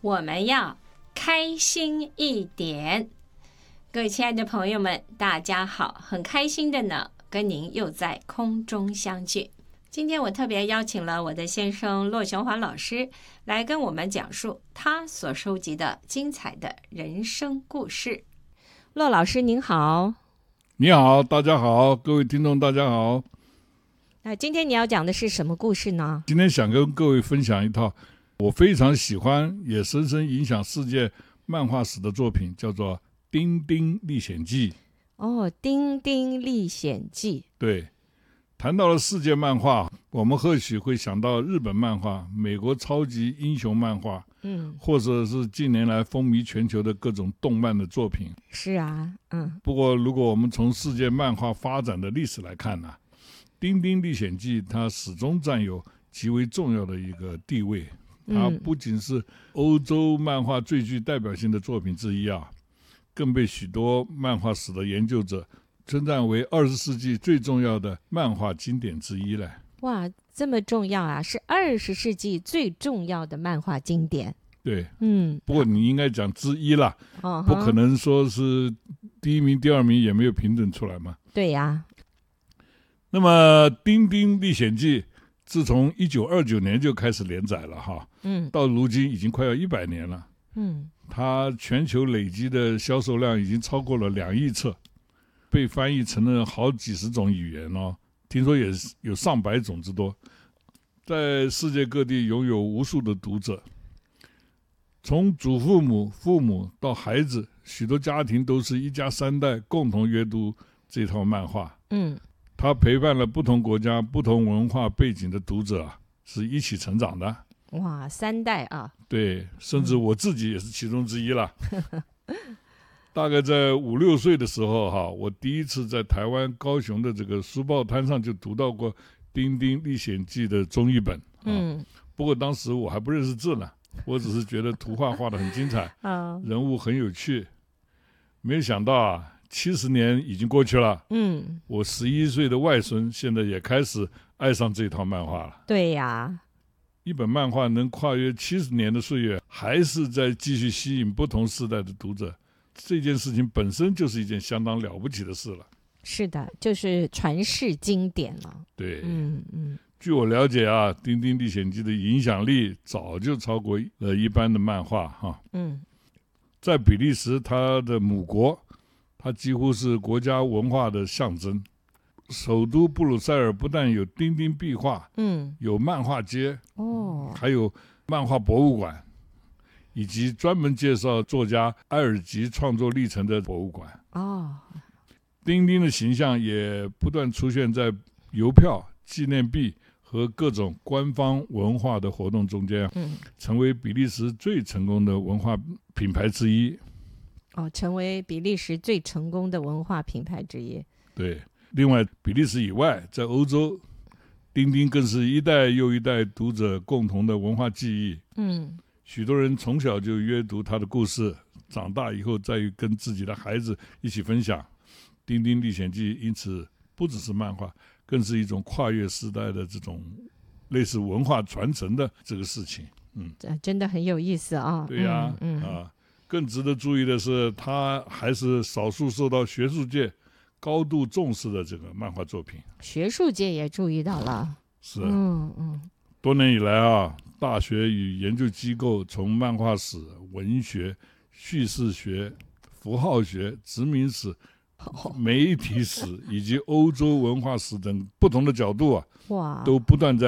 我们要开心一点。各位亲爱的朋友们，大家好，很开心的呢，跟您又在空中相聚。今天我特别邀请了我的先生骆雄华老师来跟我们讲述他所收集的精彩的人生故事。骆老师您好。 你好，大家好，各位听众大家好。 那今天你要讲的是什么故事呢？ 今天想跟各位分享一套我非常喜欢也深深影响世界漫画史的作品，叫做《丁丁历险记》。 哦，《丁丁历险记》。 对，谈到了世界漫画，我们或许会想到日本漫画、美国超级英雄漫画，或者是近年来风靡全球的各种动漫的作品。 是啊， 不过如果我们从世界漫画发展的历史来看呢，丁丁历险记它始终占有极为重要的一个地位。它不仅是欧洲漫画最具代表性的作品之一啊，更被许多漫画史的研究者称赞为20世纪最重要的漫画经典之一了。 哇，这么重要啊，是20世纪最重要的漫画经典。 对，不过你应该讲之一啦，不可能说是第一名第二名也没有评准出来嘛。 对呀。 那么《丁丁历险记》自从1929年就开始连载了哈，到如今已经快要100年了。它全球累积的销售量已经超过了2亿册，被翻译成了好几十种语言哦，听说也有上百种之多，在世界各地拥有无数的读者。从祖父母、父母到孩子，许多家庭都是一家3代共同阅读这套漫画。它陪伴了不同国家、不同文化背景的读者是一起成长的。 哇，3代啊！ 对，甚至我自己也是其中之一了。大概在5、6岁的时候我第一次在台湾高雄的这个书报摊上就读到过《丁丁历险记》的中译本。不过当时我还不认识字呢，我只是觉得图画画得很精彩，人物很有趣。没有想到70年已经过去了。我11岁的外孙现在也开始爱上这套漫画了。 对呀， 一本漫画能跨越70年的岁月，还是在继续吸引不同世代的读者，这件事情本身就是一件相当了不起的事了。 是的，就是传世经典了。 对，据我了解《丁丁历险记》的影响力早就超过一般的漫画在比利时，它的母国，它几乎是国家文化的象征。首都布鲁塞尔不但有丁丁壁画，有漫画街，还有漫画博物馆，以及专门介绍作家埃尔吉创作历程的博物馆。丁丁的形象也不断出现在邮票、纪念币和各种官方文化的活动中间，成为比利时最成功的文化品牌之一。 成为比利时最成功的文化品牌之一。 对，另外比利时以外，在欧洲，丁丁更是一代又一代读者共同的文化记忆。许多人从小就阅读他的故事，长大以后再跟自己的孩子一起分享。丁丁历险记因此不只是漫画，更是一种跨越时代的这种类似文化传承的这个事情。 真的很有意思啊。 对呀，更值得注意的是，它还是少数受到学术界高度重视的这个漫画作品。 学术界也注意到了。 是，多年以来大学与研究机构从漫画史、文学、叙事学、符号学、殖民史、媒体史以及欧洲文化史等不同的角度都不断在